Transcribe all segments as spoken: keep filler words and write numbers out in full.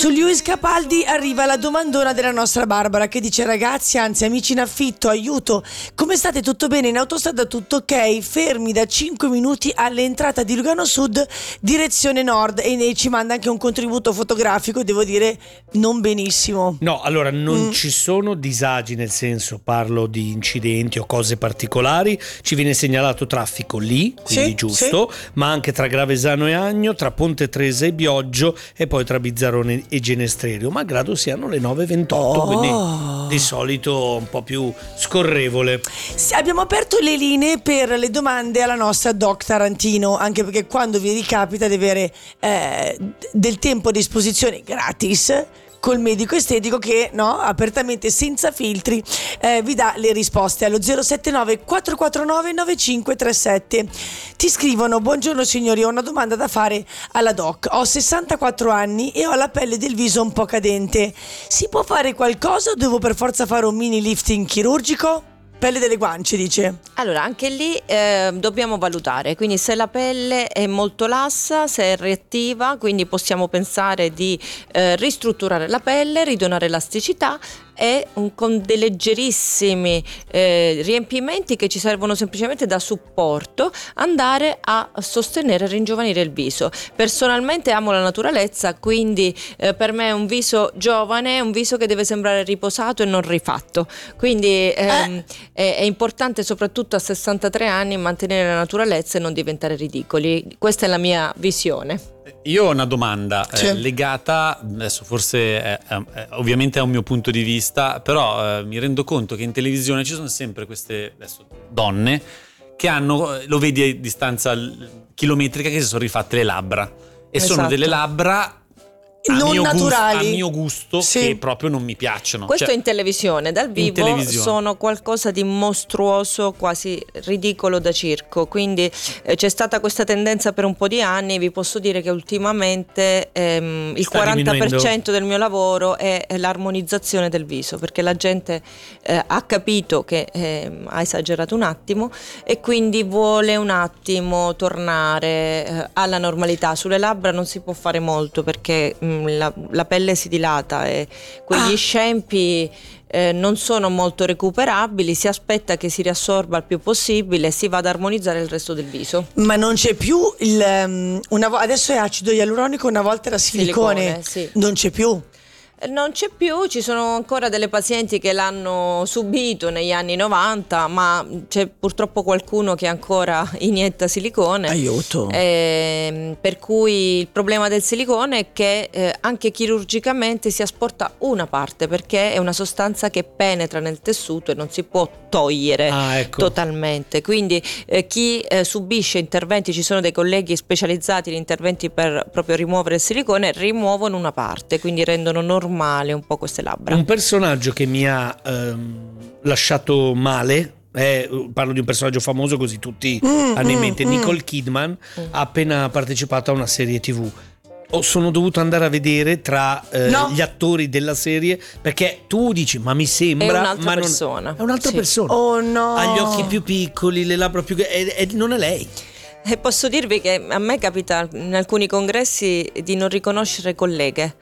Su Lewis Capaldi arriva la domandona della nostra Barbara che dice: ragazzi, anzi amici in affitto, aiuto, come state? Tutto bene? In autostrada tutto ok? Fermi da cinque minuti all'entrata di Lugano Sud direzione nord, e ne ci manda anche un contributo fotografico, devo dire non benissimo. No, allora non Mm. ci sono disagi, nel senso parlo di incidenti o cose particolari, ci viene segnalato traffico lì, quindi Sì, giusto, ma anche tra Gravesano e Agno, tra Ponte Tresa e Bioggio e poi tra Bizzarrone e Genestrerio, malgrado siano le nove e ventotto, Oh. quindi di solito un po' più scorrevole. Sì, abbiamo aperto le linee per le domande alla nostra Doc Tarantino, anche perché quando vi ricapita di avere eh, del tempo a disposizione gratis col medico estetico che, no, apertamente senza filtri eh, vi dà le risposte allo zero sette nove quattro quattro nove nove cinque tre sette. Ti scrivono: buongiorno signori, ho una domanda da fare alla doc. Ho sessantaquattro anni e ho la pelle del viso un po' cadente. Si può fare qualcosa o devo per forza fare un mini lifting chirurgico? Pelle delle guance, dice. Allora, anche lì eh, dobbiamo valutare, quindi se la pelle è molto lassa, se è reattiva, quindi possiamo pensare di eh, ristrutturare la pelle, ridonare elasticità e un, con dei leggerissimi eh, riempimenti che ci servono semplicemente da supporto, andare a sostenere e ringiovanire il viso. Personalmente amo la naturalezza, quindi eh, per me un viso giovane è un viso che deve sembrare riposato e non rifatto, quindi ehm, Eh. è, è importante soprattutto a sessantatré anni mantenere la naturalezza e non diventare ridicoli. Questa è la mia visione. Io ho una domanda Sì. eh, legata, adesso forse è, è, è, ovviamente è un mio punto di vista, però eh, mi rendo conto che in televisione ci sono sempre queste adesso, donne che hanno, lo vedi a distanza chilometrica, che si sono rifatte le labbra e Esatto. sono delle labbra a Non mio naturali. gusto, a mio gusto Sì. che proprio non mi piacciono. Questo Cioè, in televisione, dal vivo televisione. sono qualcosa di mostruoso, quasi ridicolo da circo, quindi eh, c'è stata questa tendenza per un po' di anni. Vi posso dire che ultimamente ehm, il Sta quaranta per cento diminuendo. del mio lavoro è, è l'armonizzazione del viso, perché la gente eh, ha capito che ehm, ha esagerato un attimo e quindi vuole un attimo tornare eh, alla normalità. Sulle labbra non si può fare molto perché mh, la, la pelle si dilata e quegli Ah. scempi eh, non sono molto recuperabili. Si aspetta che si riassorba il più possibile e si va ad armonizzare il resto del viso. Ma non c'è più il um, una vo- adesso è acido ialuronico, una volta era silicone, Silicone, sì. non c'è più. Non c'è più, ci sono ancora delle pazienti che l'hanno subito negli anni novanta, ma c'è purtroppo qualcuno che ancora inietta silicone. Aiuto. Ehm, per cui il problema del silicone è che eh, anche chirurgicamente si asporta una parte, perché è una sostanza che penetra nel tessuto e non si può togliere Ah, ecco. totalmente. Quindi eh, chi eh, subisce interventi, ci sono dei colleghi specializzati in interventi per proprio rimuovere il silicone, rimuovono una parte, quindi rendono normale un po' queste labbra. Un personaggio che mi ha ehm, lasciato male, eh, parlo di un personaggio famoso così tutti Mm, hanno in mm, mente, mm. Nicole Kidman ha appena partecipato a una serie tivù. O sono dovuto andare a vedere tra eh, No. gli attori della serie, perché tu dici ma mi sembra, È un'altra ma non- persona. è un'altra Sì. persona, Oh no. ha gli occhi più piccoli, le labbra più e, e non è lei. E posso dirvi che a me capita in alcuni congressi di non riconoscere colleghe,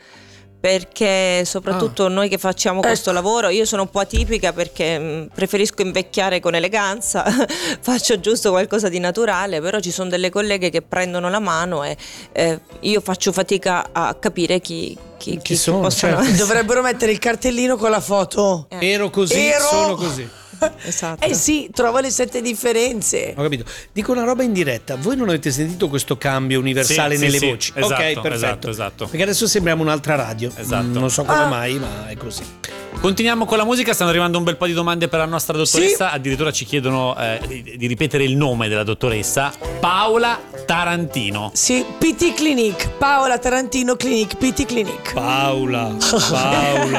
perché soprattutto noi che facciamo questo Ecco. lavoro, io sono un po' atipica perché mh, preferisco invecchiare con eleganza, faccio giusto qualcosa di naturale, però ci sono delle colleghe che prendono la mano e eh, io faccio fatica a capire chi, chi, Chi sono, possano certo. essere. Dovrebbero mettere il cartellino con la foto. Eh. Ero così, Ero- sono così. Esatto. Eh sì, trova le sette differenze. Ho capito. Dico una roba in diretta. Voi non avete sentito questo cambio universale Sì, sì, nelle sì. voci? Esatto, ok, perfetto. esatto, esatto. Perché adesso sembriamo un'altra radio. Esatto. Mm, Non so come Ah. mai, ma è così. Continuiamo con la musica, stanno arrivando un bel po' di domande per la nostra dottoressa, Sì. addirittura ci chiedono eh, di, di ripetere il nome della dottoressa, Paola Tarantino. Sì, P T Clinic, Paola Tarantino Clinic, P T Clinic. Paola, Paola.